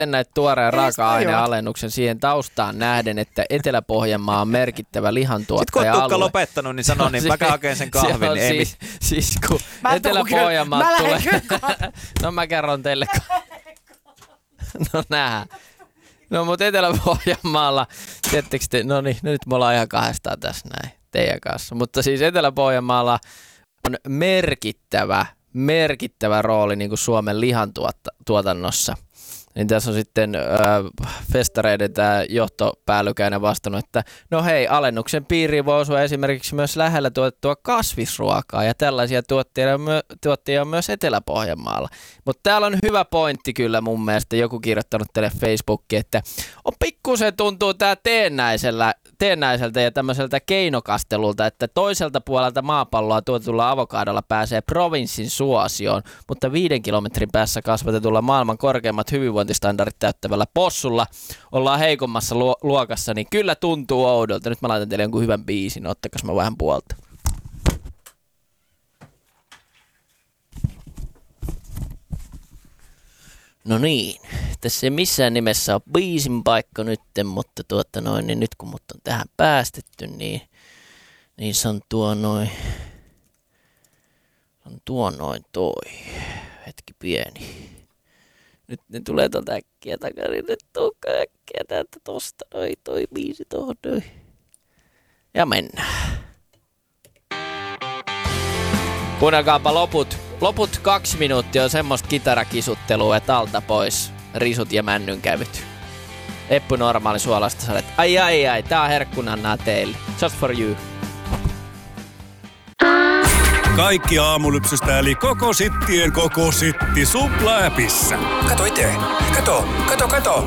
näitä tuoreen raaka-ainealennuksen siihen taustaan nähden, että Etelä-Pohjanmaa on merkittävä lihantuottaja-alue. Sitten kun on Tukka lopettanut, niin sano niin, mä hakeen sen kahvin. Niin siis kun Etelä-Pohjanmaa tulee... No mä kerron teille. No nähdään. No mutta Etelä-Pohjanmaalla, tiedättekö te, no niin, nyt me ollaan ihan kahdestaan tässä näin teidän kanssa. Mutta siis Etelä-Pohjanmaalla on merkittävä rooli niin kuin Suomen lihantuotannossa. Niin tässä on sitten festareiden tämä johtopäällykäinen vastannut, että no hei, alennuksen piiriin voi osua esimerkiksi myös lähellä tuotettua kasvisruokaa ja tällaisia tuottajia on myös Etelä-Pohjanmaalla. Mutta täällä on hyvä pointti kyllä mun mielestä, joku kirjoittanut teille Facebookiin, että on pikkusen tuntuu tämä teennäiseltä ja tämmöiseltä keinokastelulta, että toiselta puolelta maapalloa tuotetulla avokadolla pääsee provinssin suosioon, mutta 5 kilometrin päässä kasvatetulla maailman korkeimmat hyvinvointistandardit täyttävällä possulla ollaan heikommassa luokassa, niin kyllä tuntuu oudolta. Nyt mä laitan teille jonkun hyvän biisin, ottakas mä vähän puolta. No niin, tässä ei missään nimessä ole biisin paikka nyt, mutta niin nyt kun mut on tähän päästetty, niin se on toi. Hetki pieni. Nyt ne tulee tuolta äkkiä takaisin, nyt tuukkaan äkkiä täältä tosta, toi biisi tohon, noi. Ja mennään. Kuunnelkaapa loput 2 minuuttia on semmoista kitarakisuttelua, että alta pois risut ja männynkävyt. Eppu Normaali suolasta sadet. Ai, tää on herkkunannaa teille. Just for you. Kaikki aamulypsystä eli koko sittien koko sitti Supla-appissa. Kato itse. Kato.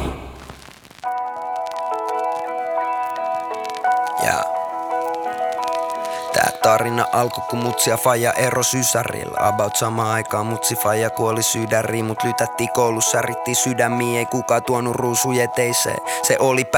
Ja tää tarina alkoi kun mutsi ja faija ero sysärillä. About samaan aikaan mutsi faija kuoli sydäriin, mut lytättiin koulussa, rittiin sydämiin, ei kukaan tuonut ruusuja teiseen. Se oli